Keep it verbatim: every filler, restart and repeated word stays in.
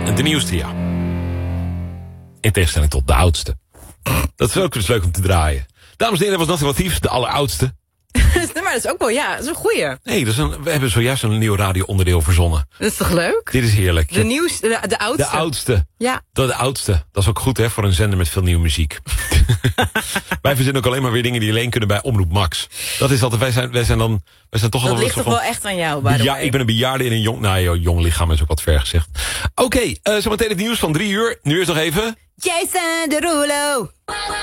De nieuwste, ja. In tegenstelling tot de oudste. Dat is ook dus leuk om te draaien. Dames en heren, was Nothing But Thieves, de alleroudste. Maar dat is ook wel, ja, dat is een goeie. Nee, dat is een, we hebben zojuist een nieuw radio-onderdeel verzonnen. Dat is toch leuk? Dit is heerlijk. De nieuwste, de, de oudste. De oudste. Ja. Dat de oudste. Dat is ook goed, hè, voor een zender met veel nieuwe muziek. Wij verzinnen ook alleen maar weer dingen die alleen kunnen bij Omroep Max. Dat is altijd, wij zijn, wij zijn dan, wij zijn toch Dat al ligt toch van, wel echt aan jou, by the ja, way. ik ben een bejaarde in een jong, nou, joh, jong lichaam is ook wat ver gezegd. Oké, okay, uh, zometeen het nieuws van drie uur. Nu eerst nog even... Jason Derulo.